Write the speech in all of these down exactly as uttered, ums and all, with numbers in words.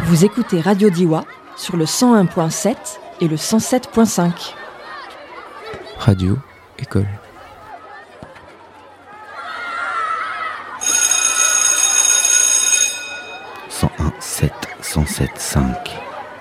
Vous écoutez Radio Diois sur le cent un virgule sept et le cent sept virgule cinq. Radio École. cent un virgule sept, cent sept virgule cinq.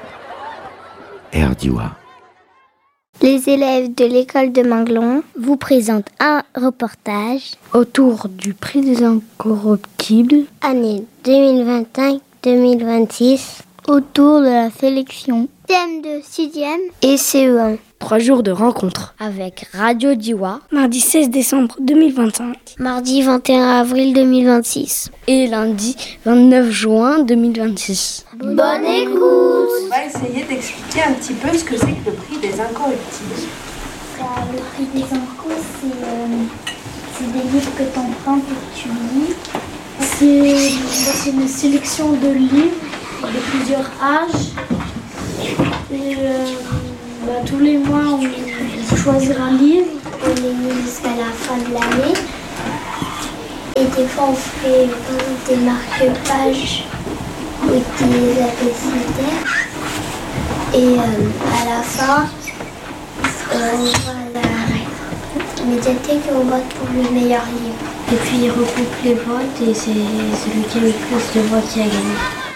R Diois. Les élèves de l'école de Manglon vous présentent un reportage autour du prix des incorruptibles, année deux mille vingt-cinq deux mille vingt-six, autour de la sélection, thème de sixième et C E un. Trois jours de rencontres avec Radio Diois, mardi seize décembre deux mille vingt-cinq, mardi vingt et un avril deux mille vingt-six et lundi vingt-neuf juin deux mille vingt-six. Bonne écoute! On va essayer d'expliquer un petit peu ce que c'est que le prix des incorruptibles. Euh, le prix des incos, c'est, euh, c'est des livres que tu empruntes et que tu lis. C'est, c'est une sélection de livres de plusieurs âges. Et euh, bah, tous les mois, on peut choisir un livre. On les lit jusqu'à la fin de l'année. Et des fois, on fait des marque-pages ou des apicitaires. Et euh, à la fin, euh, on va à la médiathèque et on vote pour le meilleur livre. Et puis ils recoupent les votes et c'est celui qui a le plus de votes qui a gagné.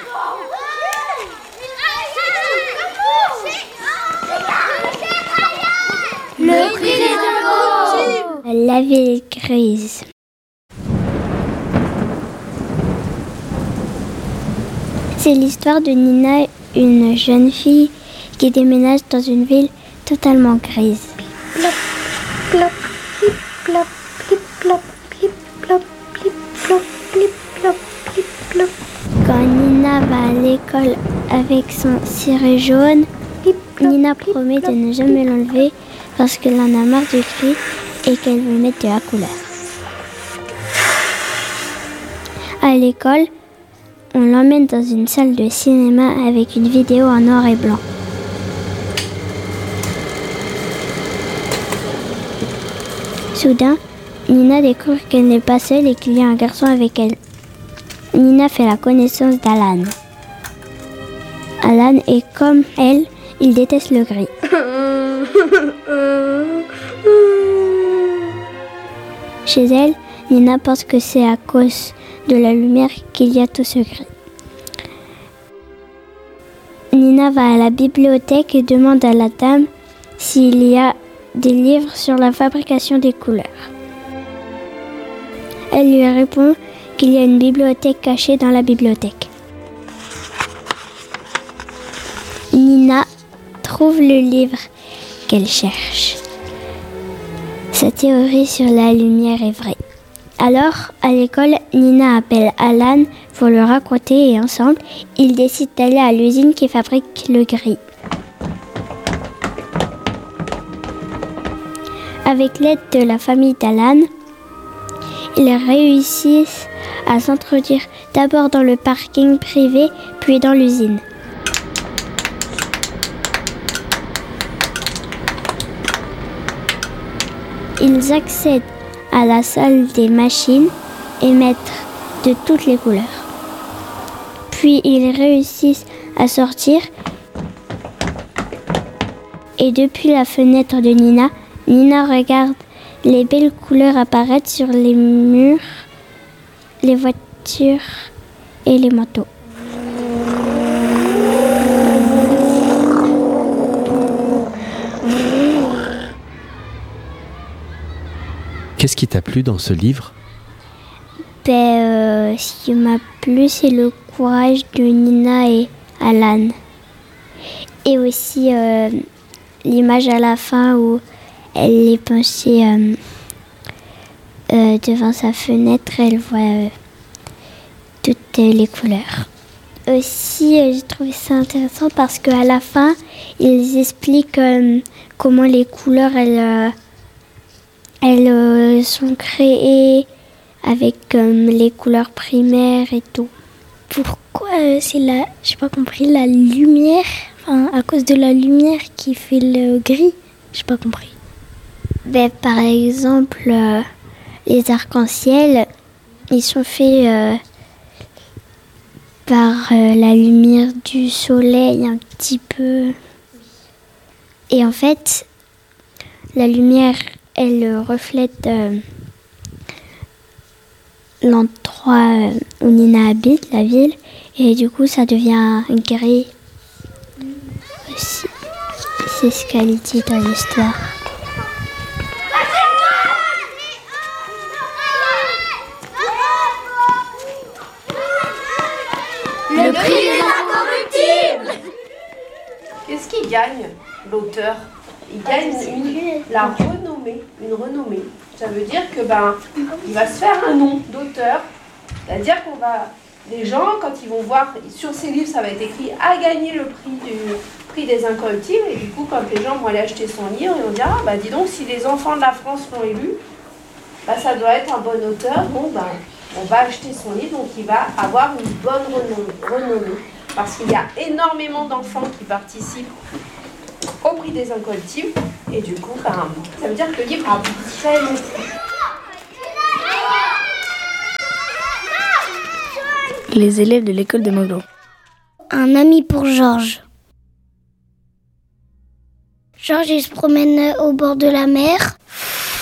Le prix des incos. La ville grise. C'est l'histoire de Nina, une jeune fille qui déménage dans une ville totalement grise. Plop, plop, plip, plop, plip, plop, plip, plop, plip, plop, plip, plop, plip, plop. Quand Nina va à l'école avec son ciré jaune, Nina promet de ne jamais l'enlever parce qu'elle en a marre du gris et qu'elle veut mettre de la couleur. À l'école, on l'emmène dans une salle de cinéma avec une vidéo en noir et blanc. Soudain, Nina découvre qu'elle n'est pas seule et qu'il y a un garçon avec elle. Nina fait la connaissance d'Alan. Alan est comme elle, il déteste le gris. Chez elle, Nina pense que c'est à cause de la lumière qu'il y a tout ce gris. Nina va à la bibliothèque et demande à la dame s'il y a des livres sur la fabrication des couleurs. Elle lui répond qu'il y a une bibliothèque cachée dans la bibliothèque. Nina trouve le livre qu'elle cherche. Sa théorie sur la lumière est vraie. Alors, à l'école, Nina appelle Alan pour le raconter et ensemble, ils décident d'aller à l'usine qui fabrique le gris. Avec l'aide de la famille d'Alan, ils réussissent à s'introduire d'abord dans le parking privé, puis dans l'usine. Ils accèdent à la salle des machines et mettent de toutes les couleurs. Puis ils réussissent à sortir et depuis la fenêtre de Nina, Nina regarde les belles couleurs apparaître sur les murs, les voitures et les manteaux. Qu'est-ce qui t'a plu dans ce livre ? Ben, euh, ce qui m'a plu, c'est le courage de Nina et Alan. Et aussi euh, l'image à la fin où elle est penchée euh, euh, devant sa fenêtre, elle voit euh, toutes les couleurs. Aussi, euh, j'ai trouvé ça intéressant parce qu'à la fin, ils expliquent euh, comment les couleurs, elles... Euh, Elles euh, sont créées avec euh, les couleurs primaires et tout. Pourquoi euh, c'est la, j'ai pas compris, la lumière, enfin à cause de la lumière qui fait le gris, j'ai pas compris. Ben, par exemple, euh, les arcs-en-ciel, ils sont faits euh, par euh, la lumière du soleil un petit peu. Et en fait, la lumière, elle reflète euh, l'endroit où Nina habite, la ville, et du coup, ça devient gris. Aussi. C'est ce qu'elle dit dans l'histoire. Le prix des incorruptibles. Qu'est-ce qu'il gagne, l'auteur? Il gagne une, la renommée, une renommée. Ça veut dire que ben, il va se faire un nom d'auteur. C'est-à-dire qu'on va, les gens, quand ils vont voir sur ces livres, ça va être écrit à gagner le prix du prix des incorruptibles. Et du coup, quand les gens vont aller acheter son livre, ils vont dire ah bah dis donc, si les enfants de la France l'ont élu, bah ça doit être un bon auteur. Bon ben, on va acheter son livre, donc il va avoir une bonne renommée. renommée parce qu'il y a énormément d'enfants qui participent au prix des incorruptibles, et du coup, ben, ça veut dire que le livre a très bon prix. Les élèves de l'école de Moglo. Un ami pour Georges. Georges, il se promène au bord de la mer.